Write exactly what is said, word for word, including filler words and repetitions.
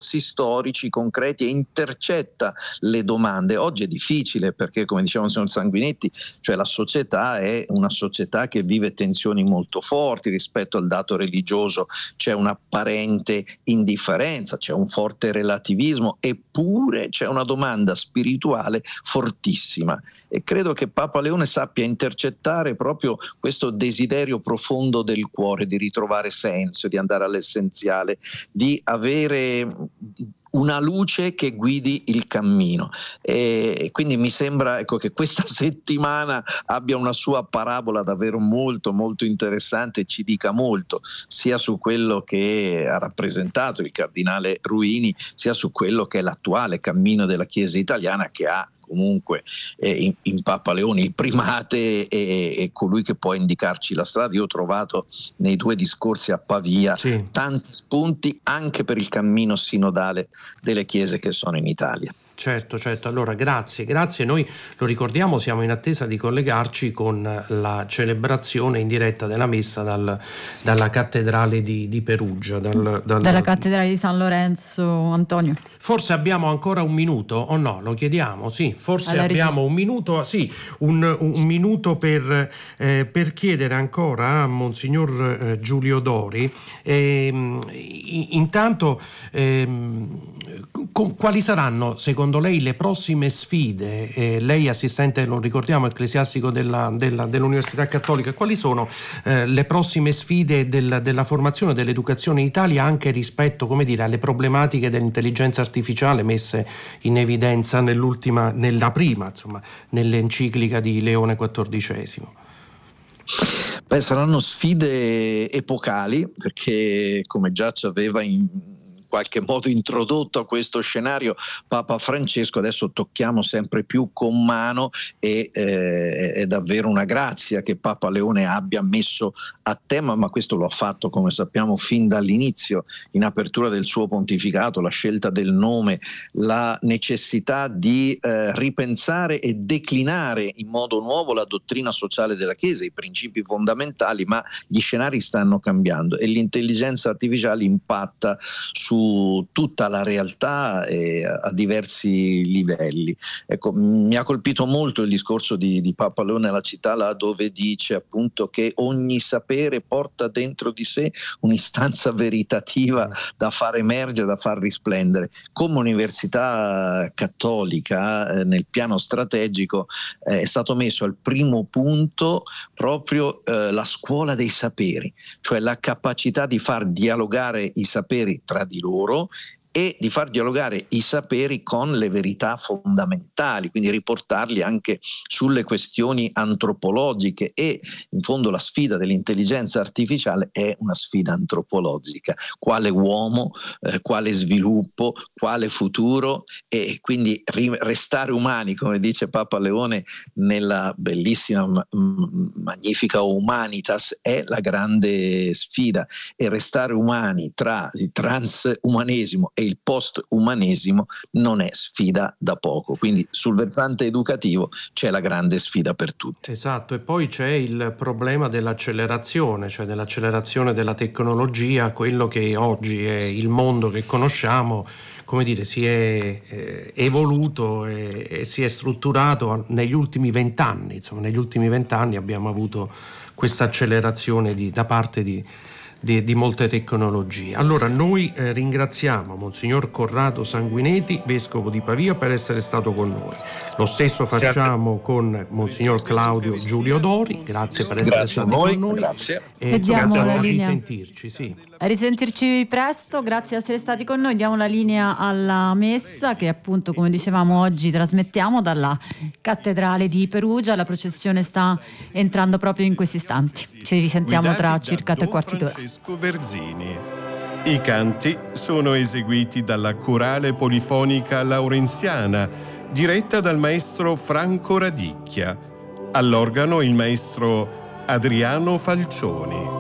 indirizzi storici concreti e intercetta le domande. Oggi è difficile perché, come diceva il signor Sanguinetti, cioè la società è una società che vive tensioni molto forti rispetto al dato religioso, c'è un'apparente indifferenza, c'è un forte relativismo, eppure c'è una domanda spirituale fortissima, e credo che Papa Leone sappia intercettare proprio questo desiderio profondo del cuore di ritrovare senso, di andare all'essenziale, di avere una luce che guidi il cammino. E quindi mi sembra, ecco, che questa settimana abbia una sua parabola davvero molto molto interessante e ci dica molto, sia su quello che ha rappresentato il cardinale Ruini, sia su quello che è l'attuale cammino della Chiesa italiana, che ha comunque eh, in, in Papa Leone il primate e, e colui che può indicarci la strada. Io ho trovato nei due discorsi a Pavia sì. tanti spunti anche per il cammino sinodale delle chiese che sono in Italia. Certo, certo. Allora, grazie, grazie. Noi lo ricordiamo, siamo in attesa di collegarci con la celebrazione in diretta della messa dal, dalla cattedrale di, di Perugia. Dal, dal... Dalla cattedrale di San Lorenzo, Antonio. Forse abbiamo ancora un minuto o no? Lo chiediamo? Sì, forse Alla abbiamo reg- un minuto, sì, un, un minuto per, eh, per chiedere ancora a Monsignor eh, Giulio Dori. Eh, intanto, eh, con, quali saranno, secondo lei, le prossime sfide? Eh, lei assistente, lo ricordiamo, ecclesiastico della, della, dell'Università Cattolica, quali sono eh, le prossime sfide del, della formazione, dell'educazione in Italia, anche rispetto, come dire, alle problematiche dell'intelligenza artificiale messe in evidenza nell'ultima, nella prima, insomma, nell'enciclica di Leone quattordicesimo? Beh, saranno sfide epocali, perché come già ci aveva in qualche modo introdotto a questo scenario Papa Francesco, adesso tocchiamo sempre più con mano, e eh, è davvero una grazia che Papa Leone abbia messo a tema, ma questo lo ha fatto, come sappiamo, fin dall'inizio, in apertura del suo pontificato, la scelta del nome, la necessità di eh, ripensare e declinare in modo nuovo la dottrina sociale della Chiesa, i principi fondamentali, ma gli scenari stanno cambiando e l'intelligenza artificiale impatta su tutta la realtà e a diversi livelli. Ecco, mi ha colpito molto il discorso di, di Papa Leone alla città, là dove dice appunto che ogni sapere porta dentro di sé un'istanza veritativa da far emergere, da far risplendere. Come università cattolica eh, nel piano strategico eh, è stato messo al primo punto proprio eh, la scuola dei saperi, cioè la capacità di far dialogare i saperi tra di loro e di far dialogare i saperi con le verità fondamentali, quindi riportarli anche sulle questioni antropologiche. E in fondo la sfida dell'intelligenza artificiale è una sfida antropologica: quale uomo, eh, quale sviluppo, quale futuro, e quindi ri- restare umani, come dice Papa Leone nella bellissima, ma- magnifica Humanitas, è la grande sfida, e restare umani tra il transumanesimo e il post-umanesimo non è sfida da poco. Quindi sul versante educativo c'è la grande sfida per tutti. Esatto, e poi c'è il problema dell'accelerazione, cioè dell'accelerazione della tecnologia. Quello che oggi è il mondo che conosciamo, come dire, si è eh, evoluto e, e si è strutturato negli ultimi vent'anni. Insomma, negli ultimi vent'anni abbiamo avuto questa accelerazione di, da parte di Di, di molte tecnologie. Allora noi eh, ringraziamo Monsignor Corrado Sanguinetti, vescovo di Pavia, per essere stato con noi. Lo stesso facciamo con Monsignor Claudio Giulio Dori, grazie per essere grazie stati a voi, con noi. Grazie. E, e diamo la a linea. risentirci, sì. A risentirci presto, grazie di essere stati con noi. Diamo la linea alla messa che appunto, come dicevamo, oggi trasmettiamo dalla cattedrale di Perugia. La processione sta entrando proprio in questi istanti. Ci risentiamo tra circa tre quarti d'ora. Francesco Verzini. I canti sono eseguiti dalla Corale Polifonica Laurenziana, diretta dal maestro Franco Radicchia. All'organo il maestro Adriano Falcioni.